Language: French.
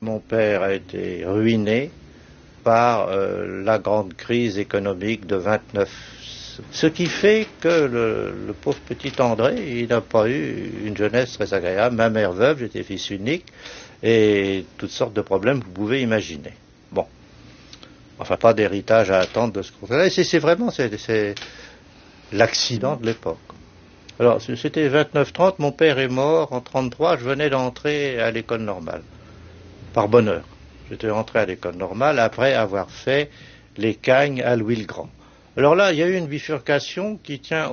Mon père a été ruiné par la grande crise économique de 29. Ce qui fait que le pauvre petit André, il n'a pas eu une jeunesse très agréable. Ma mère veuve, j'étais fils unique, et toutes sortes de problèmes que vous pouvez imaginer. Bon, enfin pas d'héritage à attendre de ce côté-là. C'est vraiment l'accident de l'époque. Alors c'était 29-30, mon père est mort en 33, je venais d'entrer à l'école normale, par bonheur. J'étais rentré à l'école normale après avoir fait les Cagnes à Louis-le-Grand. Alors là, il y a eu une bifurcation qui tient